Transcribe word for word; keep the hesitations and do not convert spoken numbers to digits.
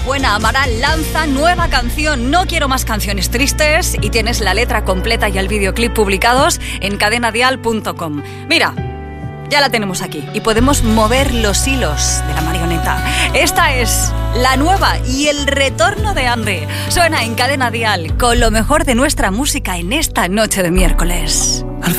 Buena Amaral lanza nueva canción, No quiero más canciones tristes, y tienes la letra completa y el videoclip publicados en cadena dial punto com. Mira, ya la tenemos aquí y podemos mover los hilos de la marioneta. Esta es la nueva y el retorno de Andy. Suena en Cadena Dial con lo mejor de nuestra música en esta noche de miércoles.